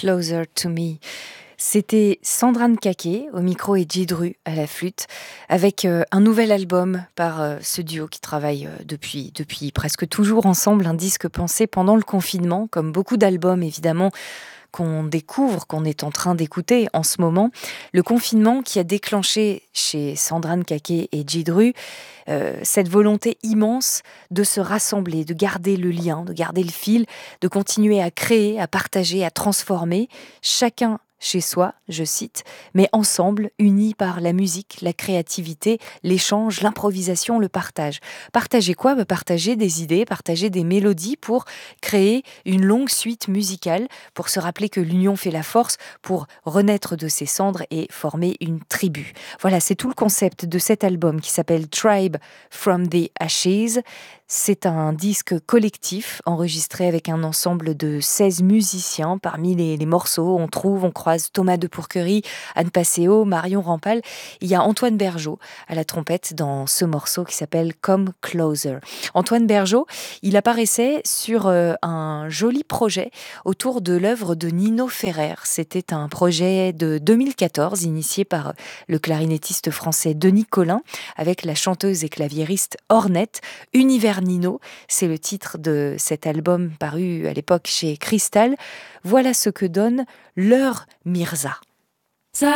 Closer to Me. C'était Sandra Nkake au micro et Djidru à la flûte, avec un nouvel album par ce duo qui travaille depuis presque toujours ensemble, un disque pensé pendant le confinement, comme beaucoup d'albums évidemment qu'on découvre, qu'on est en train d'écouter en ce moment. Le confinement qui a déclenché chez Sandra Nkake et Djidru cette volonté immense de se rassembler, de garder le lien, de garder le fil, de continuer à créer, à partager, à transformer, chacun chez soi, je cite, mais ensemble, unis par la musique, la créativité, l'échange, l'improvisation, le partage. Partager quoi ? Partager des idées, partager des mélodies pour créer une longue suite musicale, pour se rappeler que l'union fait la force, pour renaître de ses cendres et former une tribu. Voilà, c'est tout le concept de cet album qui s'appelle Tribe from the Ashes. C'est un disque collectif enregistré avec un ensemble de 16 musiciens. Parmi les morceaux, on croise Thomas de Pourquerie, Anne Passeo, Marion Rampal. Il y a Antoine Bergeaud à la trompette dans ce morceau qui s'appelle Come Closer. Antoine Bergeaud, il apparaissait sur un joli projet autour de l'œuvre de Nino Ferrer. C'était un projet de 2014 initié par le clarinettiste français Denis Collin avec la chanteuse et claviériste Ornette. Univers Nino, c'est le titre de cet album paru à l'époque chez Cristal. Voilà ce que donne L'heure Mirza.